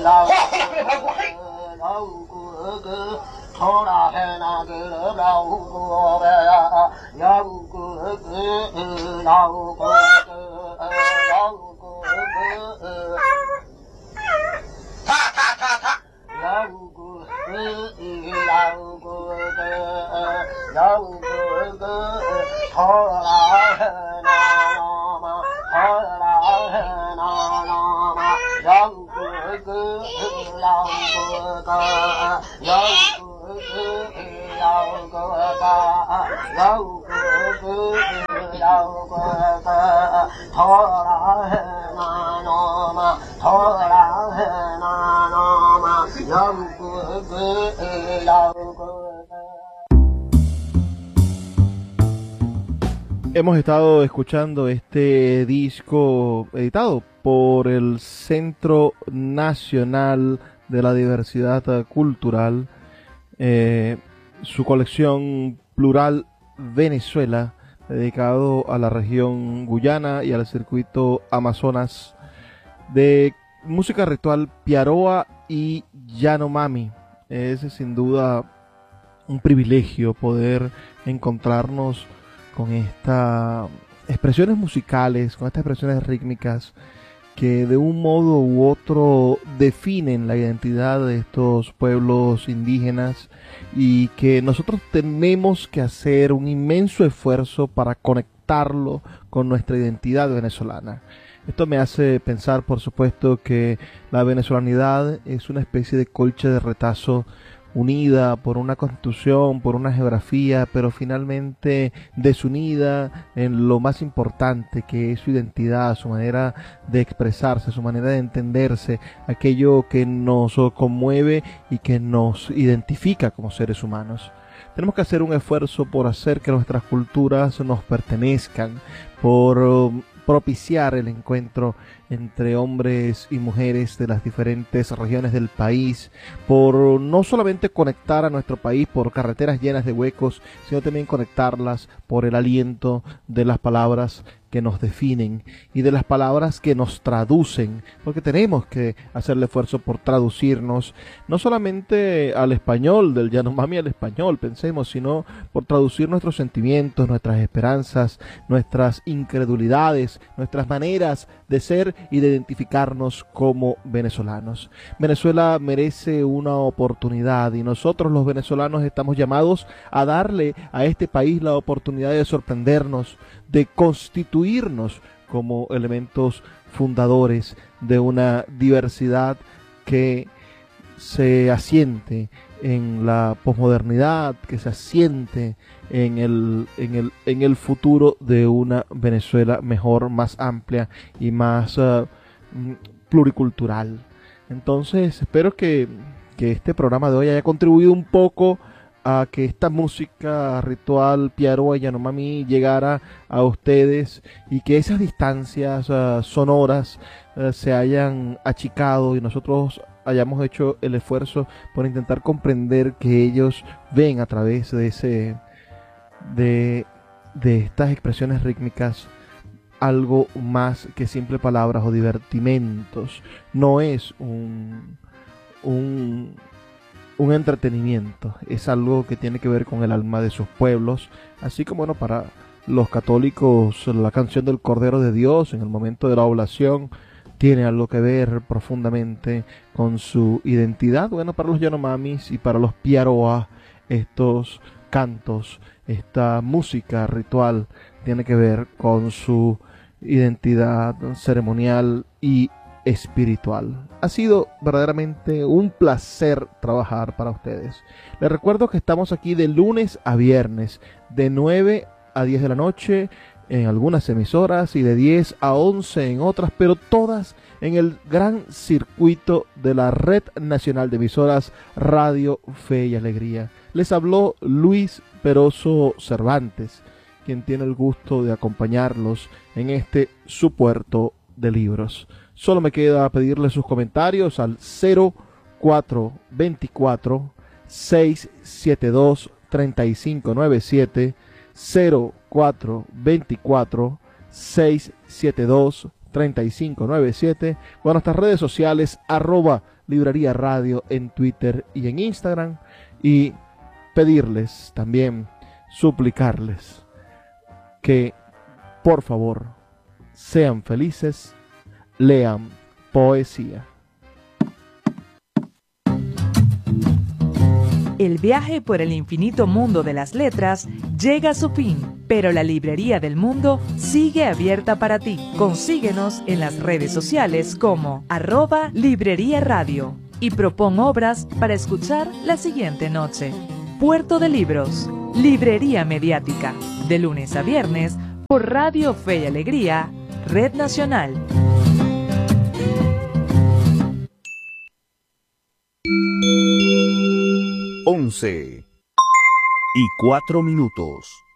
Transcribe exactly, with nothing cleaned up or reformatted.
Hemos estado escuchando este disco editado por el Centro Nacional de la Diversidad Cultural, eh, su colección Plural Venezuela, dedicado a la región Guyana y al circuito Amazonas, de música ritual Piaroa y Yanomami. Es sin duda un privilegio poder encontrarnos con estas expresiones musicales, con estas expresiones rítmicas que de un modo u otro definen la identidad de estos pueblos indígenas y que nosotros tenemos que hacer un inmenso esfuerzo para conectarlo con nuestra identidad venezolana. Esto me hace pensar, por supuesto, que la venezolanidad es una especie de colcha de retazo unida por una constitución, por una geografía, pero finalmente desunida en lo más importante, que es su identidad, su manera de expresarse, su manera de entenderse, aquello que nos conmueve y que nos identifica como seres humanos. Tenemos que hacer un esfuerzo por hacer que nuestras culturas nos pertenezcan, por um, propiciar el encuentro entre hombres y mujeres de las diferentes regiones del país, por no solamente conectar a nuestro país por carreteras llenas de huecos, sino también conectarlas por el aliento de las palabras que nos definen y de las palabras que nos traducen, porque tenemos que hacer el esfuerzo por traducirnos, no solamente al español, del Yanomami al español, pensemos, sino por traducir nuestros sentimientos, nuestras esperanzas, nuestras incredulidades, nuestras maneras de ser y de identificarnos como venezolanos. Venezuela merece una oportunidad y nosotros los venezolanos estamos llamados a darle a este país la oportunidad de sorprendernos, de constituirnos como elementos fundadores de una diversidad que se asiente en la posmodernidad, que se asiente en el, en el, en el futuro de una Venezuela mejor, más amplia y más uh, pluricultural. Entonces espero que, que este programa de hoy haya contribuido un poco a que esta música ritual Piaroa y Yanomami llegara a ustedes y que esas distancias uh, sonoras uh, se hayan achicado y nosotros hayamos hecho el esfuerzo por intentar comprender que ellos ven a través de ese de, de estas expresiones rítmicas algo más que simple palabras o divertimentos. No es un un un entretenimiento, es algo que tiene que ver con el alma de sus pueblos, así como bueno, para los católicos la canción del Cordero de Dios en el momento de la oblación tiene algo que ver profundamente con su identidad. Bueno, para los Yanomamis y para los Piaroa estos cantos, esta música ritual tiene que ver con su identidad ceremonial y espiritual. Ha sido verdaderamente un placer trabajar para ustedes. Les recuerdo que estamos aquí de lunes a viernes, de nueve a diez de la noche en algunas emisoras y de diez a once en otras, pero todas en el gran circuito de la Red Nacional de Emisoras Radio Fe y Alegría. Les habló Luis Peroso Cervantes, quien tiene el gusto de acompañarlos en este su puerto de libros. Solo me queda pedirle sus comentarios al cero cuatro veinticuatro, seiscientos setenta y dos, treinta y cinco noventa y siete, cero cuatro veinticuatro, seiscientos setenta y dos, treinta y cinco noventa y siete, con nuestras redes sociales, arroba Librería Radio en Twitter y en Instagram, y pedirles también, suplicarles que por favor sean felices, lean poesía. El viaje por el infinito mundo de las letras llega a su fin, pero la Librería del Mundo sigue abierta para ti. Consíguenos en las redes sociales como arroba Librería Radio y propon obras para escuchar la siguiente noche. Puerto de Libros, Librería Mediática, de lunes a viernes por Radio Fe y Alegría, Red Nacional. Once y cuatro minutos.